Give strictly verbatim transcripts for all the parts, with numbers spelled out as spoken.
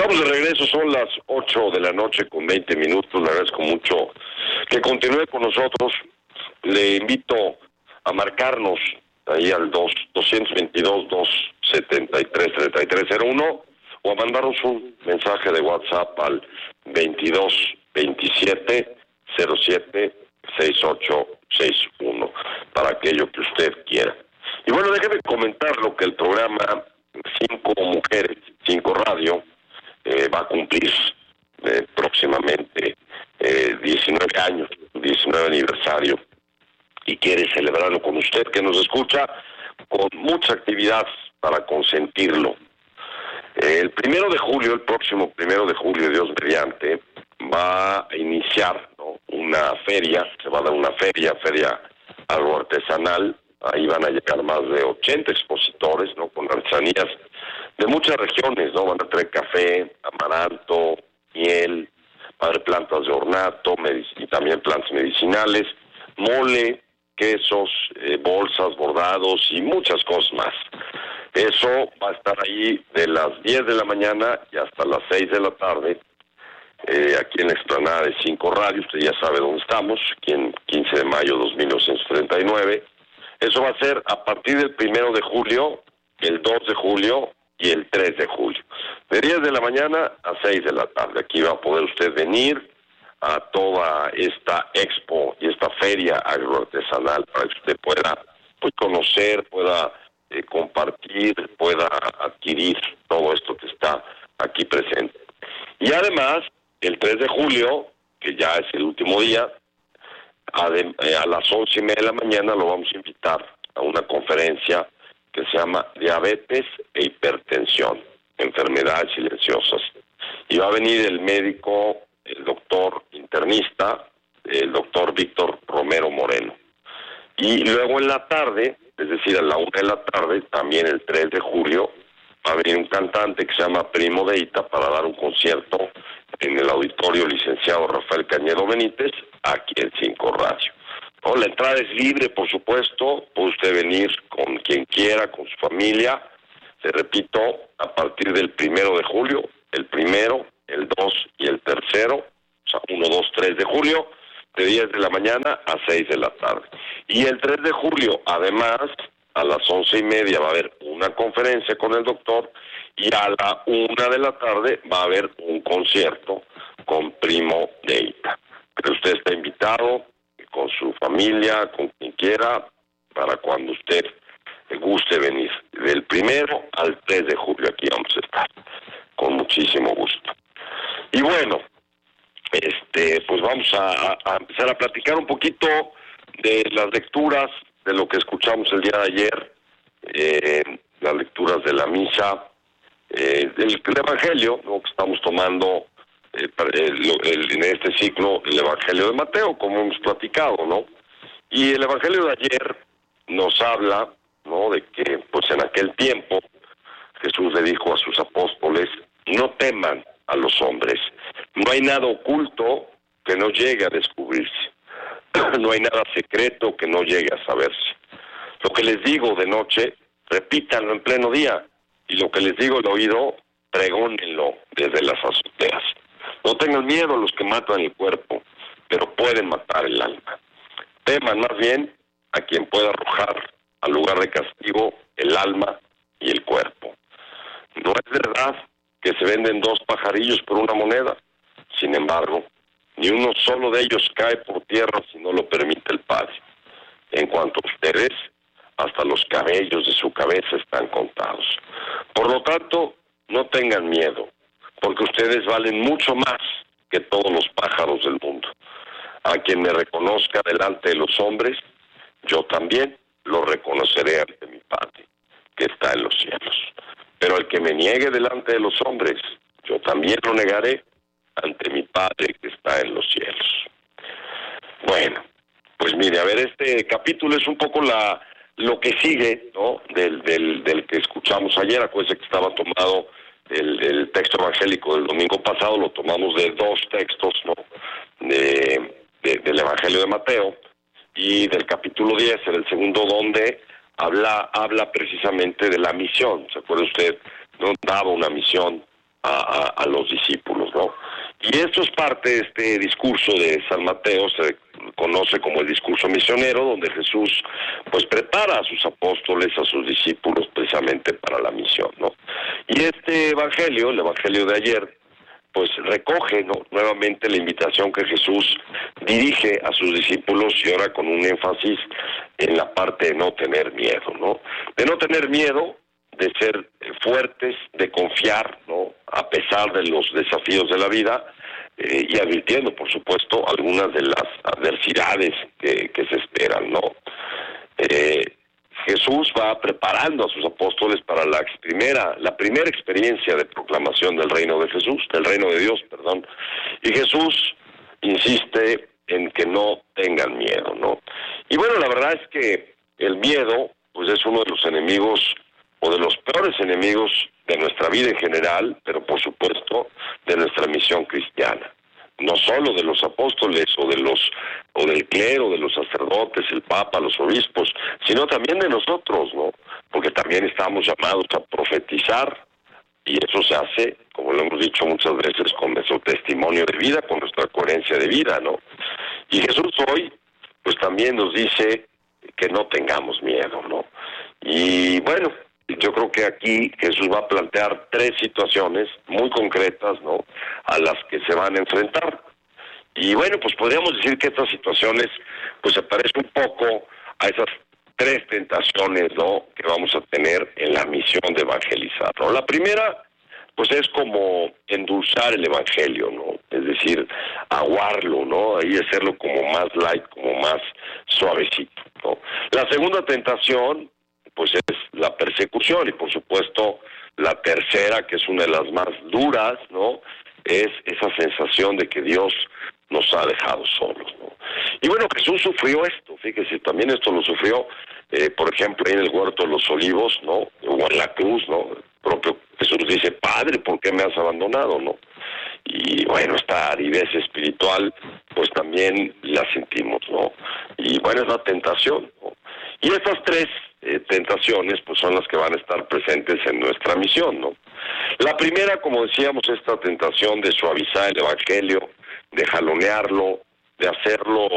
Estamos de regreso, son las ocho de la noche con veinte minutos. Le agradezco mucho que continúe con nosotros. Le invito a marcarnos ahí al dos, doscientos veintidós, doscientos setenta y tres, treinta y tres cero uno o a mandarnos un mensaje de WhatsApp al veintidós veintisiete cero siete sesenta y ocho sesenta y uno para aquello que usted quiera. Y bueno, déjeme comentar lo que el programa Cinco Mujeres, Cinco Radio eh, va a cumplir eh, próximamente eh, diecinueve años, diecinueve aniversario, y quiere celebrarlo con usted que nos escucha, con mucha actividad para consentirlo. Eh, el primero de julio, el próximo primero de julio, Dios mediante, va a iniciar, ¿no?, una feria, se va a dar una feria, feria agroartesanal. Ahí van a llegar más de ochenta expositores, ¿no?, con artesanías de muchas regiones, ¿no? Van a traer café, amaranto, miel, va a haber plantas de ornato y también plantas medicinales, mole, quesos, eh, bolsas, bordados y muchas cosas más. Eso va a estar ahí de las diez de la mañana y hasta las seis de la tarde, eh, aquí en la explanada de Cinco Radio. Usted ya sabe dónde estamos, aquí en quince de mayo de mil novecientos treinta y nueve. Eso va a ser a partir del primero de julio, el dos de julio y el tres de julio. De diez de la mañana a seis de la tarde. Aquí va a poder usted venir a toda esta expo y esta feria agroartesanal para que usted pueda, pues, conocer, pueda eh, compartir, pueda adquirir todo esto que está aquí presente. Y además, el tres de julio, que ya es el último día, a, de, eh, a las once y media de la mañana lo vamos a invitar a una conferencia que se llama Diabetes e Hipertensión, enfermedades silenciosas. Y va a venir el médico, el doctor internista, el doctor Víctor Romero Moreno. Y luego en la tarde, es decir, a la una de la tarde, también el tres de julio, va a venir un cantante que se llama Primo Deita para dar un concierto en el auditorio licenciado Rafael Cañedo Benítez, aquí en Cinco Radio. ¿No? La entrada es libre, por supuesto, puede usted venir con quien quiera, con su familia. Se repito, a partir del primero de julio, el primero, el dos y el tercero, o sea, uno, dos, tres de julio, de diez de la mañana a seis de la tarde. Y el tres de julio, además, a las once y media va a haber una conferencia con el doctor y a la una de la tarde va a haber un concierto con Primo Deita. Pero usted está invitado con su familia, con quien quiera, para cuando usted guste venir. Del primero al tres de julio aquí vamos a estar, con muchísimo gusto. Y bueno, este, pues vamos a, a empezar a platicar un poquito de las lecturas, de lo que escuchamos el día de ayer, eh, las lecturas de la misa, eh, del, del Evangelio, ¿no?, que estamos tomando eh, el, el, en este ciclo, el Evangelio de Mateo, como hemos platicado, ¿no? Y el Evangelio de ayer nos habla, ¿no?, de que, pues, en aquel tiempo Jesús le dijo a sus apóstoles: no teman a los hombres, no hay nada oculto que no llegue a descubrirse, no hay nada secreto que no llegue a saberse. Lo que les digo de noche, repítanlo en pleno día, y lo que les digo al oído, pregónenlo desde las azoteas. No tengan miedo a los que matan el cuerpo, pero pueden matar el alma. Teman más bien a quien pueda arrojar al lugar de castigo el alma y el cuerpo. No es verdad que se venden dos pajarillos por una moneda. Sin embargo, ni uno solo de ellos cae por tierra si no lo permite el Padre. En cuanto a ustedes, hasta los cabellos de su cabeza están contados. Por lo tanto, no tengan miedo, porque ustedes valen mucho más que todos los pájaros del mundo. A quien me reconozca delante de los hombres, yo también lo reconoceré ante mi Padre, que está en los cielos. Pero el que me niegue delante de los hombres, yo también lo negaré ante mi Padre que está en los cielos. Bueno, pues mire, a ver, este capítulo es un poco la lo que sigue, ¿no?, del, del, del que escuchamos ayer. Acuérdense que estaba tomado el, el texto evangélico del domingo pasado, lo tomamos de dos textos, ¿no?, de, de, del Evangelio de Mateo, y del capítulo diez, en el segundo, donde habla, habla precisamente de la misión. ¿Se acuerda usted? No daba una misión a, a, a los discípulos, ¿no? Y esto es parte de este discurso de San Mateo, se conoce como el discurso misionero, donde Jesús pues prepara a sus apóstoles, a sus discípulos precisamente para la misión, ¿no? Y este evangelio, el evangelio de ayer, pues recoge, ¿no?, nuevamente la invitación que Jesús dirige a sus discípulos, y ahora con un énfasis en la parte de no tener miedo, ¿no? De no tener miedo, de ser fuertes, de confiar, ¿no?, a pesar de los desafíos de la vida, eh, y advirtiendo, por supuesto, algunas de las adversidades que, que se esperan, ¿no? Eh, Jesús va preparando a sus apóstoles para la primera, la primera experiencia de proclamación del reino de Jesús, del reino de Dios, perdón. Y Jesús insiste en que no tengan miedo, ¿no? Y bueno, la verdad es que el miedo, pues es uno de los enemigos, o de los peores enemigos de nuestra vida en general, pero por supuesto de nuestra misión cristiana. No solo de los apóstoles o de los o del clero, de los sacerdotes, el papa, los obispos, sino también de nosotros, ¿no? Porque también estamos llamados a profetizar, y eso se hace, como lo hemos dicho muchas veces, con nuestro testimonio de vida, con nuestra coherencia de vida, ¿no? Y Jesús hoy, pues también nos dice que no tengamos miedo, ¿no? Y bueno, yo creo que aquí Jesús va a plantear tres situaciones muy concretas, ¿no?, a las que se van a enfrentar. Y bueno, pues podríamos decir que estas situaciones pues se parecen un poco a esas tres tentaciones, ¿no?, que vamos a tener en la misión de evangelizar, ¿no? La primera, pues es como endulzar el evangelio, ¿no? Es decir, aguarlo, ¿no? Ahí hacerlo como más light, como más suavecito, ¿no? La segunda tentación, pues es la persecución, y por supuesto la tercera, que es una de las más duras, ¿no?, es esa sensación de que Dios nos ha dejado solos, ¿no? Y bueno, Jesús sufrió esto, fíjese, también esto lo sufrió, eh, por ejemplo, en el huerto de los olivos, ¿no?, o en la cruz, ¿no? El propio Jesús dice: Padre, ¿por qué me has abandonado?, ¿no? Y bueno, esta aridez espiritual, pues también la sentimos, ¿no? Y bueno, es la tentación, ¿no? Y estas tres eh, tentaciones, pues son las que van a estar presentes en nuestra misión, ¿no? La primera, como decíamos, esta tentación de suavizar el evangelio, de jalonearlo, de hacerlo,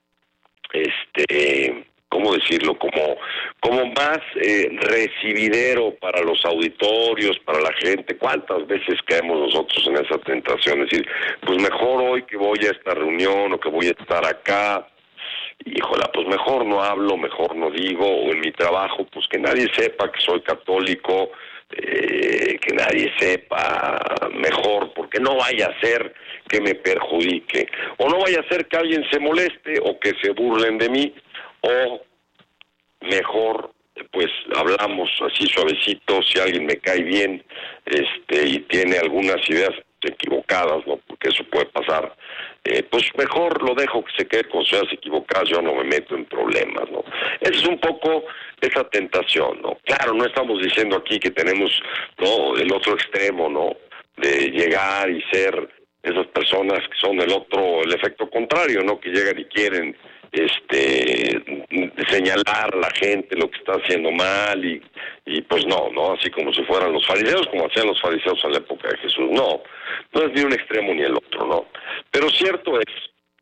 este, ¿cómo decirlo?, como, como más eh, recibidero para los auditorios, para la gente. ¿Cuántas veces caemos nosotros en esa tentación? Es decir, pues mejor hoy que voy a esta reunión o que voy a estar acá, híjola, pues mejor no hablo, mejor no digo, o en mi trabajo, pues que nadie sepa que soy católico, eh, que nadie sepa, mejor, porque no vaya a ser que me perjudique, o no vaya a ser que alguien se moleste, o que se burlen de mí, o mejor, pues hablamos así suavecito, si alguien me cae bien, este, y tiene algunas ideas equivocadas, ¿no?, porque eso puede pasar, eh, pues mejor lo dejo que se quede con sus ideas equivocadas, yo no me meto en problemas, ¿no? Esa es un poco esa tentación, ¿no? Claro, no estamos diciendo aquí que tenemos, ¿no?, el otro extremo, ¿no?, de llegar y ser esas personas que son el otro, el efecto contrario, ¿no?, que llegan y quieren este señalar a la gente lo que está haciendo mal, y, y pues no, no, así como si fueran los fariseos, como hacían los fariseos en la época de Jesús. No, no es ni un extremo ni el otro, ¿no? Pero cierto es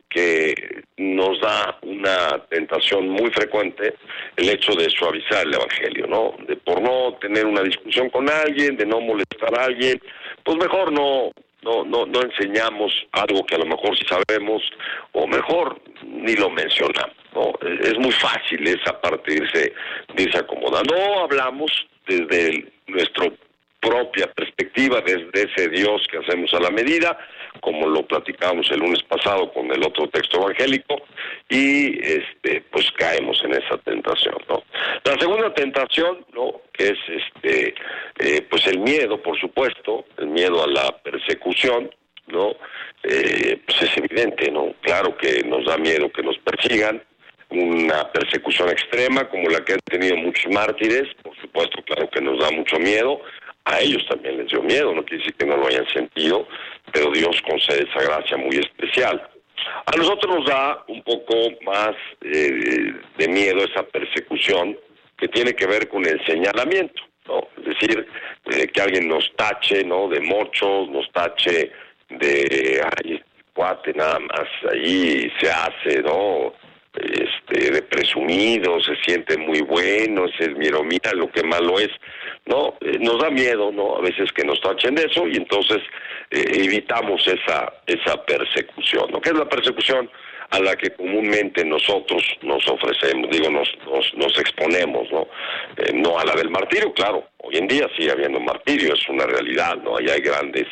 que nos da una tentación muy frecuente el hecho de suavizar el evangelio, ¿no? De por no tener una discusión con alguien, de no molestar a alguien, pues mejor no no no no enseñamos algo que a lo mejor sí sabemos, o mejor ni lo mencionamos, ¿no? Es muy fácil esa parte de irse, de irse acomodando. No hablamos desde el, nuestra propia perspectiva, desde ese Dios que hacemos a la medida, como lo platicábamos el lunes pasado con el otro texto evangélico, y este pues caemos en esa tentación, ¿no? La segunda tentación, ¿no?, que es este eh, pues el miedo, por supuesto, el miedo a la persecución, ¿no? Eh, pues es evidente, ¿no? Claro que nos da miedo que nos persigan, una persecución extrema como la que han tenido muchos mártires, por supuesto, claro que nos da mucho miedo. A ellos también les dio miedo, no quiere decir que no lo hayan sentido, pero Dios concede esa gracia muy especial. A nosotros nos da un poco más eh, de miedo esa persecución que tiene que ver con el señalamiento. ¿no? Es decir, eh, que alguien nos tache, ¿no? De mochos, nos tache de, ay, cuate, nada más, ahí se hace, ¿no? Este, de presumido, se siente muy bueno, se mira, mira lo que malo es, ¿no? Eh, nos da miedo, ¿no? A veces que nos tachen de eso y entonces eh, evitamos esa esa persecución, ¿no? ¿Qué es la persecución? A la que comúnmente nosotros nos ofrecemos, digo, nos nos, nos exponemos, ¿no? Eh, no a la del martirio, claro, hoy en día sigue habiendo martirio, es una realidad, ¿no? Allá hay grandes,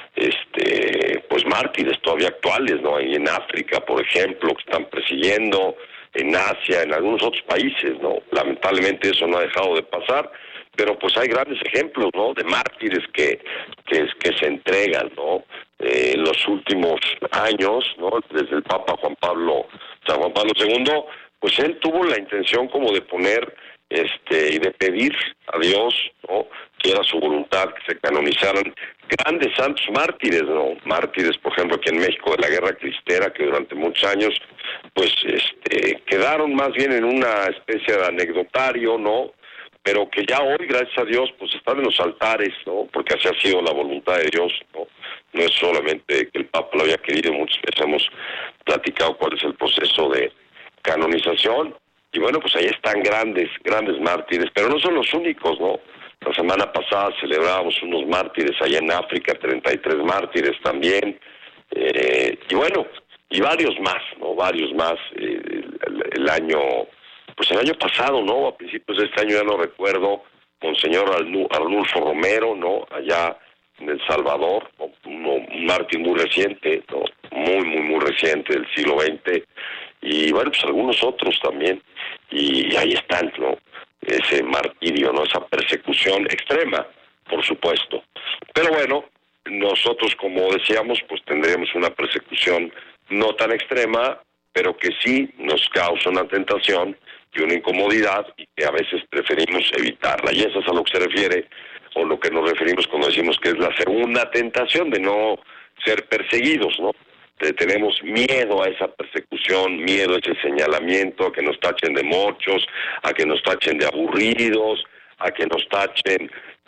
este, pues mártires todavía actuales, ¿no? Ahí en África, por ejemplo, que están persiguiendo, en Asia, en algunos otros países, ¿no? Lamentablemente eso no ha dejado de pasar, pero pues hay grandes ejemplos, ¿no? De mártires que, que, que se entregan, ¿no? Eh, en los últimos años, ¿no? Desde el Papa Juan Pablo, San Juan Pablo segundo, pues él tuvo la intención como de poner, este, y de pedir a Dios, ¿no? Que era su voluntad que se canonizaran grandes santos mártires, ¿no? Mártires, por ejemplo, aquí en México de la Guerra Cristera, que durante muchos años, pues, este, quedaron más bien en una especie de anecdotario, ¿no? Pero que ya hoy, gracias a Dios, pues están en los altares, ¿no? Porque así ha sido la voluntad de Dios, ¿no? No es solamente que el Papa lo haya querido, muchas veces hemos platicado cuál es el proceso de canonización, y bueno, pues ahí están grandes, grandes mártires, pero no son los únicos, ¿no? La semana pasada celebrábamos unos mártires allá en África, treinta y tres mártires también, eh, y bueno, y varios más, ¿no? Varios más, eh, el, el año... Pues el año pasado, ¿no? A principios de este año, ya no recuerdo, Monseñor Arnulfo Romero, ¿no? Allá en El Salvador, ¿no? un, un mártir muy reciente, ¿no? Muy, muy, muy reciente, del siglo veinte, y bueno, pues algunos otros también, y ahí están, ¿no? Ese martirio, ¿no? Esa persecución extrema, por supuesto. Pero bueno, nosotros, como decíamos, pues tendríamos una persecución no tan extrema, pero que sí nos causa una tentación y una incomodidad y que a veces preferimos evitarla. Y eso es a lo que se refiere, o lo que nos referimos cuando decimos que es la segunda tentación de no ser perseguidos, ¿no? De, tenemos miedo a esa persecución, miedo a ese señalamiento, a que nos tachen de mochos, a que nos tachen de aburridos, a que nos tachen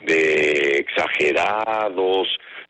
de exagerados,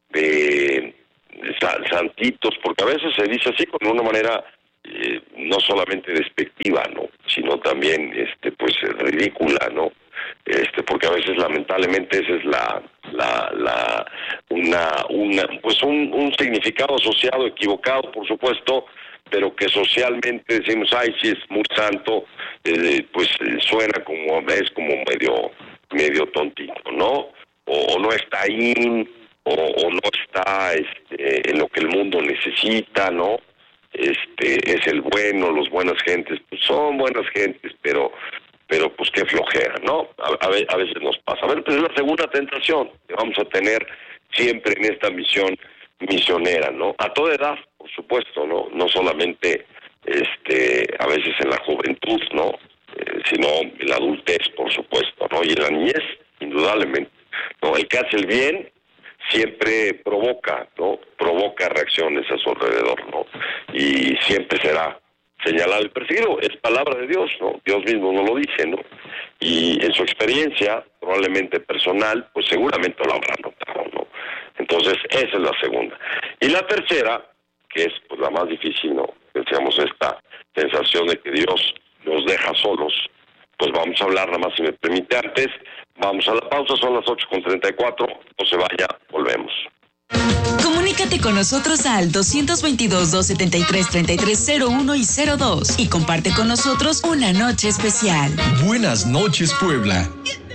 de, de santitos, porque a veces se dice así con una manera... Eh, no solamente despectiva, ¿no? Sino también, este, pues, ridícula, ¿no? Este, porque a veces, lamentablemente, esa es la, la, la, una, una, pues, un, un significado asociado, equivocado, por supuesto, pero que socialmente decimos, ay, sí, es muy santo, eh, pues, eh, suena como, es como medio, medio tontito, ¿no? O, o no está ahí, o, o no está, este, en lo que el mundo necesita, ¿no? Este es el bueno, los buenas gentes, pues son buenas gentes, pero pero pues qué flojera, ¿no? A, a, a veces nos pasa. A ver, pues es la segunda tentación que vamos a tener siempre en esta misión misionera, ¿no? A toda edad, por supuesto, ¿no? No solamente este a veces en la juventud, ¿no? Eh, sino en la adultez, por supuesto, ¿no? Y en la niñez, indudablemente, ¿no? El que hace el bien siempre provoca, ¿no? Provoca reacciones a su alrededor, ¿no? Y siempre será señalado y perseguido. Es palabra de Dios, ¿no? Dios mismo nos lo dice, ¿no? Y en su experiencia, probablemente personal, pues seguramente lo habrá notado, ¿no? Entonces, esa es la segunda. Y la tercera, que es pues la más difícil, ¿no? Pensemos esta sensación de que Dios nos deja solos. Pues vamos a hablar, nada más si me permite antes. Vamos a la pausa, son las ocho con treinta y cuatro, no se vaya, volvemos. Comunícate con nosotros al dos veintidós, doscientos setenta y tres, treinta y tres cero uno y cero dos y comparte con nosotros una noche especial. Buenas noches, Puebla.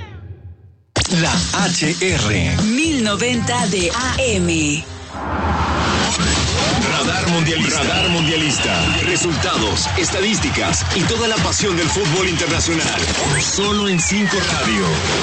La H R mil noventa de A M. Radar Mundialista. Radar Mundialista. Resultados, estadísticas y toda la pasión del fútbol internacional. Solo en cinco Radio.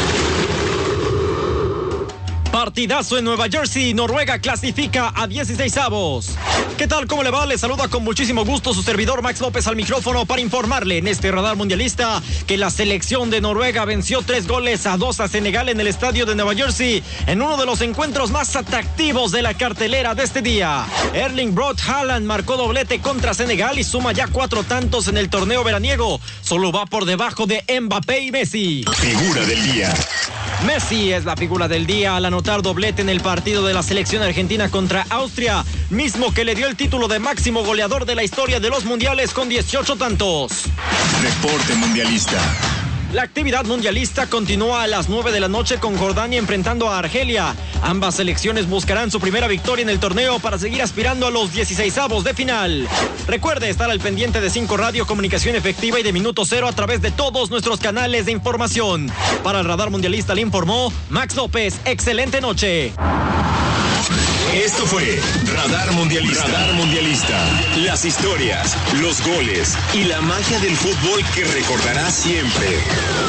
Partidazo en Nueva Jersey, Noruega clasifica a dieciseisavos. ¿Qué tal? ¿Cómo le va? Le saluda con muchísimo gusto su servidor Max López al micrófono para informarle en este Radar Mundialista que la selección de Noruega venció tres goles a dos a Senegal en el estadio de Nueva Jersey en uno de los encuentros más atractivos de la cartelera de este día. Erling Braut Haaland marcó doblete contra Senegal y suma ya cuatro tantos en el torneo veraniego. Solo va por debajo de Mbappé y Messi. Figura del día. Messi es la figura del día al anotar doblete en el partido de la selección argentina contra Austria, mismo que le dio el título de máximo goleador de la historia de los mundiales con dieciocho tantos. Reporte mundialista. La actividad mundialista continúa a las nueve de la noche con Jordania enfrentando a Argelia. Ambas selecciones buscarán su primera victoria en el torneo para seguir aspirando a los dieciseisavos de final. Recuerde estar al pendiente de cinco Radio, comunicación efectiva y de Minuto Cero a través de todos nuestros canales de información. Para el Radar Mundialista le informó Max López. Excelente noche. Esto fue Radar Mundialista. Radar Mundialista. Las historias, los goles y la magia del fútbol que recordarás siempre.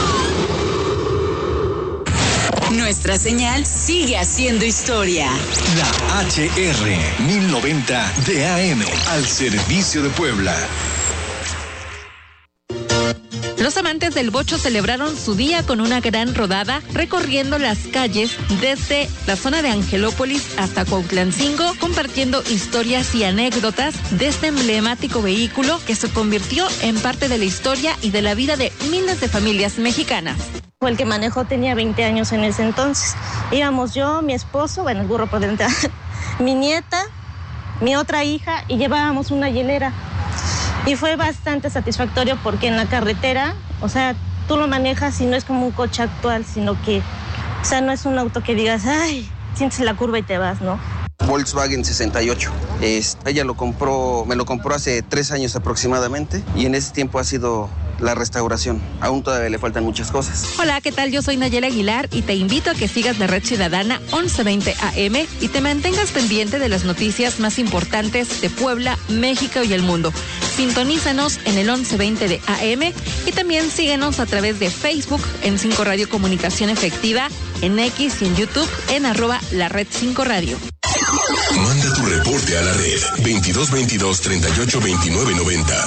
Nuestra señal sigue haciendo historia. La H R mil noventa D A M al servicio de Puebla. Los amantes del bocho celebraron su día con una gran rodada recorriendo las calles desde la zona de Angelópolis hasta Cuautlancingo, compartiendo historias y anécdotas de este emblemático vehículo que se convirtió en parte de la historia y de la vida de miles de familias mexicanas. El que manejó tenía veinte años en ese entonces. Íbamos yo, mi esposo, bueno, el burro por dentro, mi nieta, mi otra hija y llevábamos una hielera. Y fue bastante satisfactorio porque en la carretera, o sea, tú lo manejas y no es como un coche actual, sino que, o sea, no es un auto que digas, ay, sientes la curva y te vas, ¿no? Volkswagen sesenta y ocho. Es, ella lo compró, me lo compró hace tres años aproximadamente y en ese tiempo ha sido la restauración. Aún todavía le faltan muchas cosas. Hola, ¿qué tal? Yo soy Nayeli Aguilar y te invito a que sigas la Red Ciudadana once veinte A M y te mantengas pendiente de las noticias más importantes de Puebla, México y el mundo. Sintonízanos en el once veinte de A M y también síguenos a través de Facebook en cinco Radio Comunicación Efectiva, en X y en YouTube en arroba la red cinco Radio. Manda tu reporte a la red veintidós veintidós treinta y ocho veintinueve noventa.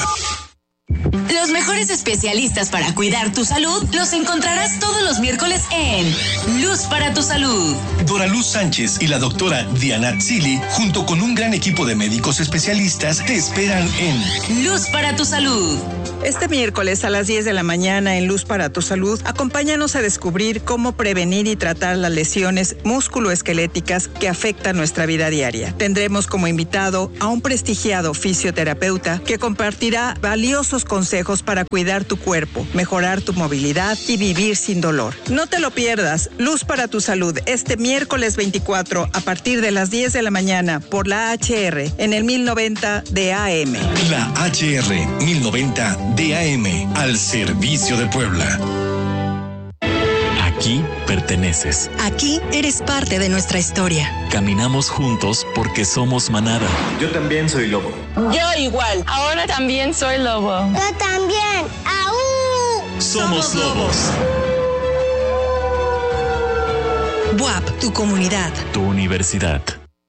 Los mejores especialistas para cuidar tu salud los encontrarás todos los miércoles en Luz para tu Salud. Dora Luz Sánchez y la doctora Diana Tzili, junto con un gran equipo de médicos especialistas, te esperan en Luz para tu Salud. Este miércoles a las diez de la mañana en Luz para tu Salud, acompáñanos a descubrir cómo prevenir y tratar las lesiones musculoesqueléticas que afectan nuestra vida diaria. Tendremos como invitado a un prestigiado fisioterapeuta que compartirá valiosos consejos para cuidar tu cuerpo, mejorar tu movilidad y vivir sin dolor. No te lo pierdas, Luz para tu Salud, este miércoles veinticuatro a partir de las diez de la mañana por la H R en el mil noventa de A M. La H R mil noventa D A M al servicio de Puebla. Aquí perteneces. Aquí eres parte de nuestra historia. Caminamos juntos porque somos manada. Yo también soy lobo. Yo igual. Ahora también soy lobo. Yo también. ¡Aú! Somos lobos. B U A P, tu comunidad. Tu universidad.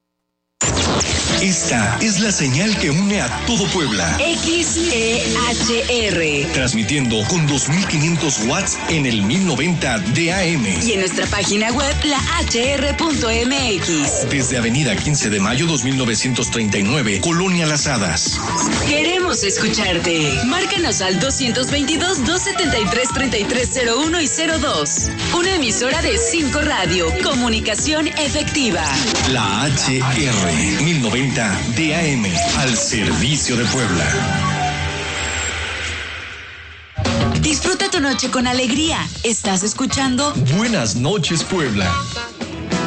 Esta es la señal que une a todo Puebla. X E H R. Transmitiendo con dos mil quinientos watts en el mil noventa D A M. Y en nuestra página web, la H R punto M X. Desde Avenida quince de mayo dos mil novecientos treinta y nueve, Colonia Las Hadas. Queremos escucharte. Márcanos al doscientos veintidós, doscientos setenta y tres, treinta y tres cero uno y cero dos. Una emisora de cinco Radio. Comunicación efectiva. La H R mil noventa D A M al servicio de Puebla. Disfruta tu noche con alegría. Estás escuchando Buenas noches, Puebla.